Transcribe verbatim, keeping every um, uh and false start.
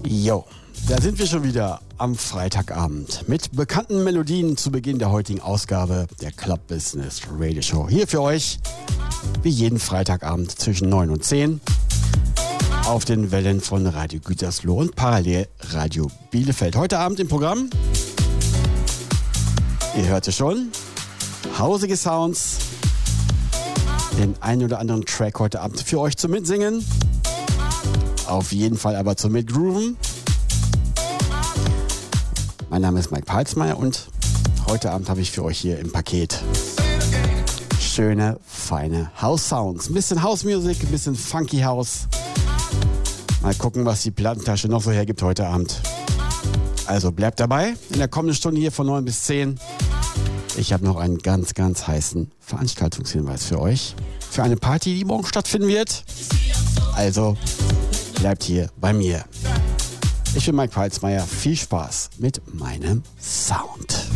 Jo, da sind wir schon wieder am Freitagabend mit bekannten Melodien zu Beginn der heutigen Ausgabe der Club Business Radio Show. Hier für euch, wie jeden Freitagabend zwischen neun und zehn auf den Wellen von Radio Gütersloh und parallel Radio Bielefeld. Heute Abend im Programm, ihr hört es schon, hausige Sounds, den einen oder anderen Track heute Abend für euch zum Mitsingen. Auf jeden Fall aber zum Mitgrooven. Mein Name ist Mike Palzmeier und heute Abend habe ich für euch hier im Paket schöne, feine House-Sounds. Ein bisschen House-Music, ein bisschen Funky House. Mal gucken, was die Plattentasche noch so hergibt heute Abend. Also bleibt dabei in der kommenden Stunde hier von neun bis zehn. Ich habe noch einen ganz, ganz heißen Veranstaltungshinweis für euch. Für eine Party, die morgen stattfinden wird. Also bleibt hier bei mir. Ich bin Mike Palzmeier. Viel Spaß mit meinem Sound.